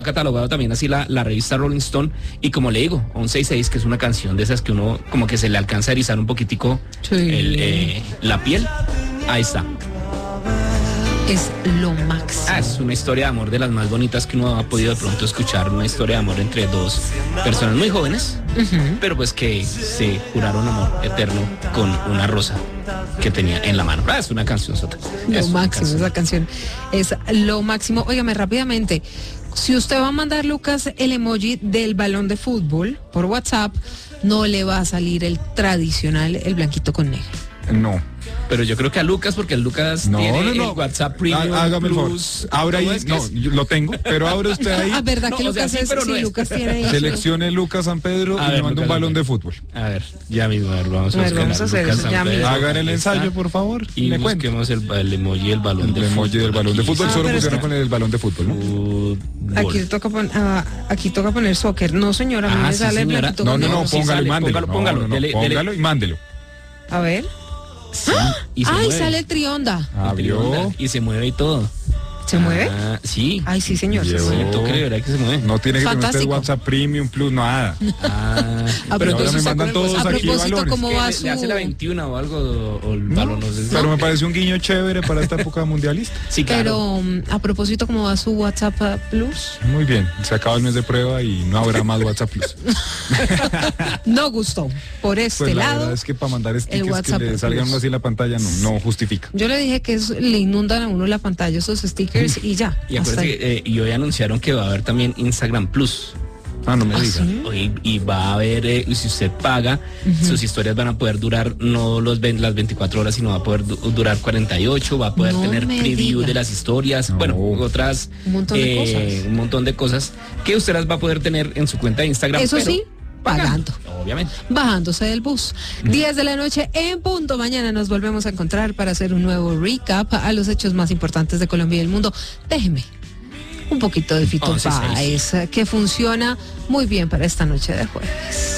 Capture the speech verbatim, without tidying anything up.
catalogado también así la, la revista Rolling Stone, y como le digo, once y seis, que es una canción de esas que uno como que se le alcanza a erizar un poquitico Sí. el, eh, la piel, ahí está. Es lo máximo. Ah, es una historia de amor de las más bonitas que uno ha podido de pronto escuchar, una historia de amor entre dos personas muy jóvenes, Uh-huh. pero pues que se juraron amor eterno con una rosa que tenía en la mano. Ah, es una canción sota. Lo Es una máximo, canción. esa canción es lo máximo. Óigame, rápidamente, si usted va a mandar, Lucas, el emoji del balón de fútbol por WhatsApp, no le va a salir el tradicional, el blanquito con negro. No. Pero yo creo que a Lucas, porque el Lucas No, tiene no, no. el WhatsApp Premium Há- Hágame el favor. Plus. Abra ahí. ¿Cómo es que No, es? yo lo tengo, pero abra usted ahí. Ah, ¿verdad No, que o sea, Lucas sí, es? pero Sí, no es. Lucas tiene ahí. Seleccione Lucas San Pedro A y ver, le manda un Lucas balón San de Pedro. fútbol. A ver, ya mismo, a ver, vamos a A ver, buscar vamos a hacer Lucas eso San ya mismo. Pedro. Hagan el Ahí ensayo, está. por favor. Y me cuento. busquemos el, el emoji del balón de El emoji fútbol. del balón de Aquí fútbol Ah, solo pero funciona está- con el balón de fútbol, ¿no? Fútbol. Aquí toca, pon- ah, aquí toca poner soccer. No, señora, a mí Ah, me sí, sale el señora. blanquito No, con no, negro. no, sí póngalo y sale, mándelo. póngalo, póngalo, No, no, no, dele, dele. póngalo y mándelo. A ver. Sí, y se Ay, mueve. sale Trionda. Abrió. Y se mueve y todo. ¿Se mueve? Ah, sí. Ay, sí, señor. se Llevó. mueve. Sí, tú crees, ¿verdad que se mueve? No tiene que tener usted Fantástico. WhatsApp Premium Plus, nada. Ah, A pero ahora me propósito, mandan todos a aquí propósito, balones. ¿cómo ¿qué, va le, su...? le hace la veintiuna o algo, o el balón, no sé. Pero me parece un guiño chévere para esta época mundialista. Sí, claro. Pero mm, a propósito, ¿cómo va su WhatsApp ah, Plus? Muy bien, se acaba el mes de prueba y no habrá más WhatsApp Plus. No gustó. Por este Pues la lado, verdad es que para mandar stickers que WhatsApp le salgan Plus. uno así en la pantalla no, no justifica. yo le dije que es- le inundan a uno la pantalla esos stickers y ya. Y hasta acuérdate ahí. que eh, y hoy anunciaron que va a haber también Instagram Plus. Ah, no me ¿Ah, diga. sí? Hoy, y va a haber, eh, y si usted paga, sus historias van a poder durar no los ven- las veinticuatro horas, sino va a poder du- durar cuarenta y ocho, va a poder No tener me preview diga. de las historias, No. bueno, otras Un montón de eh, cosas. un montón de cosas que usted las va a poder tener en su cuenta de Instagram. Eso pero sí, pagando. Obviamente. Bajándose del bus. diez de la noche en punto. Mañana nos volvemos a encontrar para hacer un nuevo recap a los hechos más importantes de Colombia y del mundo. Déjeme un poquito de Fito once y seis. Páez, que funciona muy bien para esta noche de jueves.